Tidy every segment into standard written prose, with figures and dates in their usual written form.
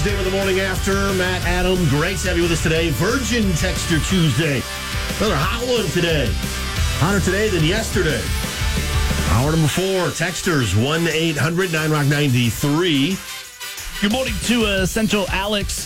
Day with the morning after. Matt, Adam, great to have you with us today. Virgin Texter Tuesday. Another hot one today. Hotter today than yesterday. Hour number 4, Texters 1-800-9ROCK-93. Good morning to Central Alex.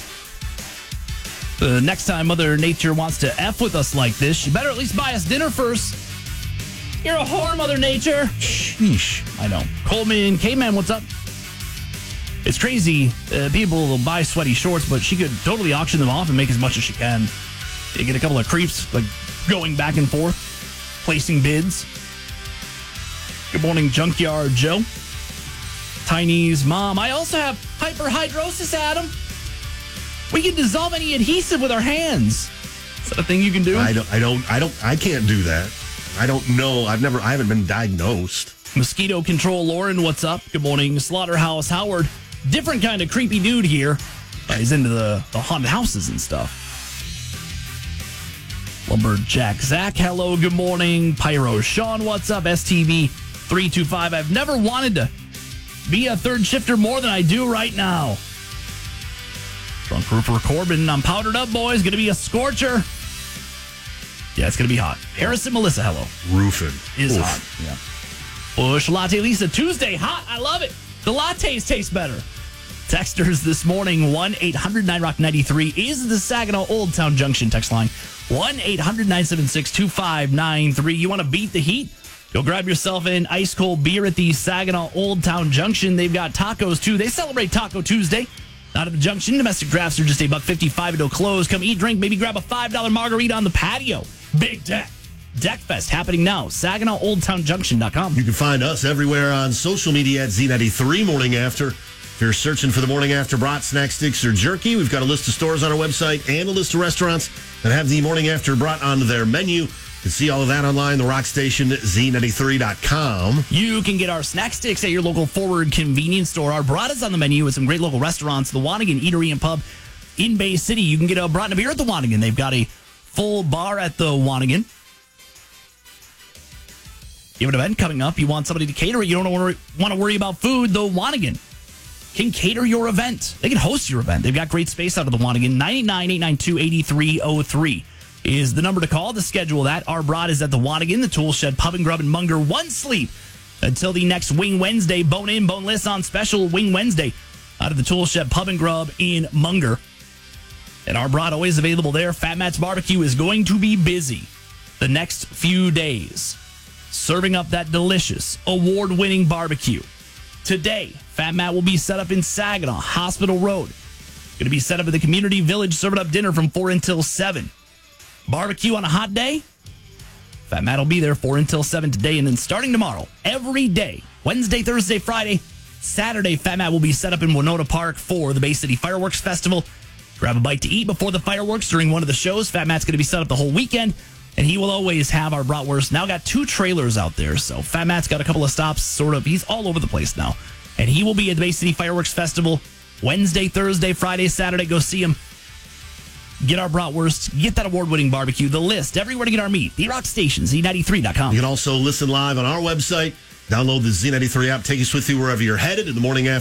Next time Mother Nature wants to F with us like this, you better at least buy us dinner first. You're a whore, Mother Nature. Sheesh. I know. Coleman, K-Man, what's up? It's crazy. People will buy sweaty shorts, but she could totally auction them off and make as much as she can. You get a couple of creeps like going back and forth, placing bids. Good morning, Junkyard Joe. Tiny's mom. I also have hyperhidrosis, Adam. We can dissolve any adhesive with our hands. Is that a thing you can do? I can't do that. I don't know. I haven't been diagnosed. Mosquito Control Lauren, what's up? Good morning, Slaughterhouse Howard. Different kind of creepy dude here. He's into the haunted houses and stuff. Lumberjack Zach, hello, good morning. Pyro Sean, what's up? STV 325. I've never wanted to be a third shifter more than I do right now. Drunk Roofer Corbin, I'm powdered up, boys. Gonna be a scorcher. Yeah, it's gonna be hot. Harrison Melissa, hello. Roofing. Is Oof. hot. Yeah. Bush Latte Lisa, Tuesday, hot. I love it. The lattes taste better. Texters this morning, 1-800-9ROCK-93 is the Saginaw Old Town Junction text line. 1-800-976-2593. You want to beat the heat? Go grab yourself an ice cold beer at the Saginaw Old Town Junction. They've got tacos too. They celebrate Taco Tuesday. Out of the Junction, domestic drafts are just $1.55 until close. Come eat, drink, maybe grab a $5 margarita on the patio. Big Deck. Deckfest happening now. SaginawOldTownJunction.com. You can find us everywhere on social media at Z93 Morning After. If you're searching for the Morning After brat, snack sticks, or jerky, we've got a list of stores on our website and a list of restaurants that have the Morning After brat on their menu. You can see all of that online, the rock station, Z93.com. You can get our snack sticks at your local Forward convenience store. Our brat is on the menu with some great local restaurants. The Wanigan Eatery and Pub in Bay City. You can get a brat and a beer at the Wanigan. They've got a full bar at the Wanigan. You have an event coming up. You want somebody to cater it. You don't want to worry about food. The Wanigan can cater your event. They can host your event. They've got great space out of the Wanigan. 989-892-8303 is the number to call to schedule that. Our broad is at the Wanigan, the Tool Shed, Pub and Grub in Munger. One sleep until the next Wing Wednesday. Bone in, boneless on special Wing Wednesday out of the Tool Shed, Pub and Grub in Munger. And our broad always available there. Fat Matt's Barbecue is going to be busy the next few days, serving up that delicious, award-winning barbecue. Today, Fat Matt will be set up in Saginaw, Hospital Road. Going to be set up at the Community Village, serving up dinner from 4 until 7. Barbecue on a hot day? Fat Matt will be there 4 until 7 today, and then starting tomorrow, every day, Wednesday, Thursday, Friday, Saturday, Fat Matt will be set up in Winona Park for the Bay City Fireworks Festival. Grab a bite to eat before the fireworks during one of the shows. Fat Matt's going to be set up the whole weekend. And he will always have our bratwurst. Now got 2 trailers out there. So Fat Matt's got a couple of stops, sort of. He's all over the place now. And he will be at the Bay City Fireworks Festival Wednesday, Thursday, Friday, Saturday. Go see him. Get our bratwurst. Get that award-winning barbecue. The list. Everywhere to get our meat. The Rock Station, Z93.com. You can also listen live on our website. Download the Z93 app. Take us with you wherever you're headed in the morning after.